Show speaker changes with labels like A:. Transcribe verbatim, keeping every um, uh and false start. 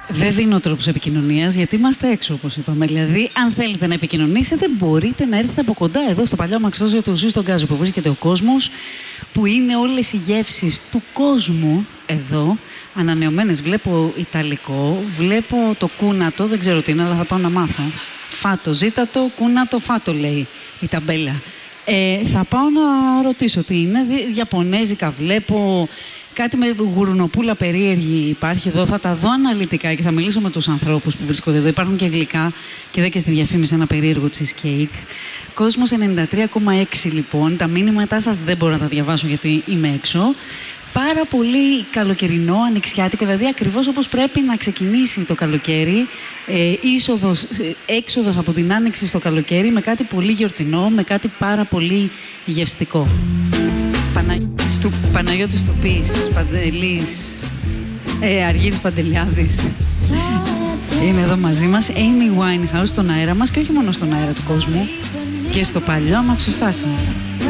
A: Δεν δίνω τρόπους επικοινωνίας, γιατί είμαστε έξω, όπως είπαμε. Δηλαδή, αν θέλετε να επικοινωνήσετε, μπορείτε να έρθετε από κοντά εδώ στο παλιό αμαξιτόζιο του Ζου στον Γκάζο, που βρίσκεται ο κόσμος, που είναι όλες οι γεύσεις του κόσμου εδώ. Ανανεωμένες. Βλέπω ιταλικό, βλέπω το κούνατο, δεν ξέρω τι είναι, αλλά θα πάω να μάθω. Φάτο, ζήτα το, κούνατο, φάτο, λέει η ταμπέλα. Ε, θα πάω να ρωτήσω τι είναι. Ιαπωνέζικα βλέπω. Κάτι με γουρνοπούλα περίεργη υπάρχει εδώ. Θα τα δω αναλυτικά και θα μιλήσω με τους ανθρώπους που βρίσκονται εδώ. Υπάρχουν και γλυκά και εδώ και στη διαφήμιση ένα περίεργο cheesecake. Κόσμος ενενήντα τρία κόμμα έξι λοιπόν. Τα μήνυματά σας δεν μπορώ να τα διαβάσω γιατί είμαι έξω. Πάρα πολύ καλοκαιρινό, ανοιξιάτικο, δηλαδή ακριβώς όπως πρέπει να ξεκινήσει το καλοκαίρι. Ε, είσοδος, έξοδος από την άνοιξη στο καλοκαίρι με κάτι πολύ γιορτινό, με κάτι πάρα πολύ γευστικό. Πανα... Στου... Παναγιώτης Τουπής, Παντελής, ε, Αργύρης Παντελιάδης. Είναι εδώ μαζί μας, Amy Winehouse στον αέρα μας και όχι μόνο στον αέρα του κόσμου, και στο παλιό αμαξοστάσιο.